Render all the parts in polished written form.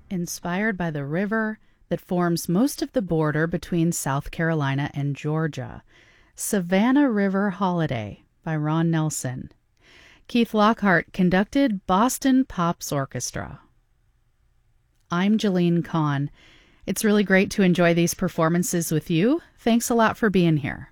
inspired by the river that forms most of the border between South Carolina and Georgia. Savannah River Holiday by Ron Nelson. Keith Lockhart conducted Boston Pops Orchestra. I'm Jeline Kahn. It's really great to enjoy these performances with you. Thanks a lot for being here.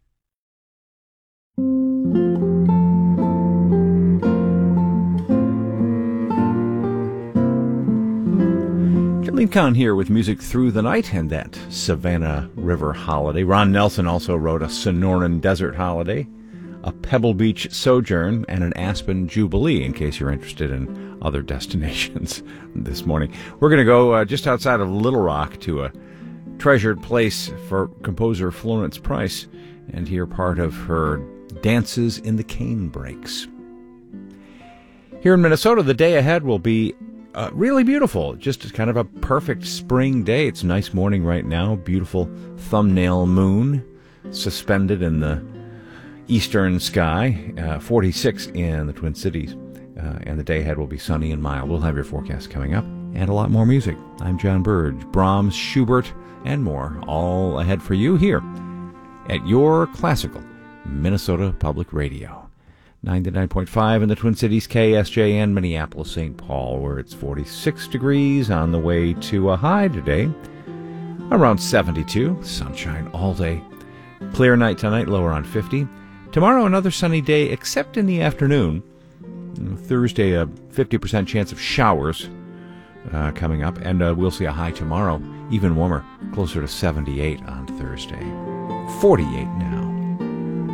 Jeline Kahn here with music through the night and that Savannah River Holiday. Ron Nelson also wrote a Sonoran Desert Holiday, a Pebble Beach Sojourn, and an Aspen Jubilee, in case you're interested in other destinations this morning. We're going to go just outside of Little Rock to a treasured place for composer Florence Price and hear part of her Dances in the Cane Breaks. Here in Minnesota, the day ahead will be really beautiful. Just kind of a perfect spring day. It's a nice morning right now. Beautiful thumbnail moon suspended in the eastern sky. 46 in the Twin Cities. And the day ahead will be sunny and mild. We'll have your forecast coming up and a lot more music. I'm John Burge. Brahms, Schubert, and more all ahead for you here at your classical Minnesota Public Radio. 99.5 in the Twin Cities, KSJN, Minneapolis, St. Paul, where it's 46 degrees on the way to a high today. Around 72, sunshine all day. Clear night tonight, low around 50. Tomorrow, another sunny day, except in the afternoon. Thursday, a 50% chance of showers coming up, and we'll see a high tomorrow, even warmer, closer to 78 on Thursday. 48 now.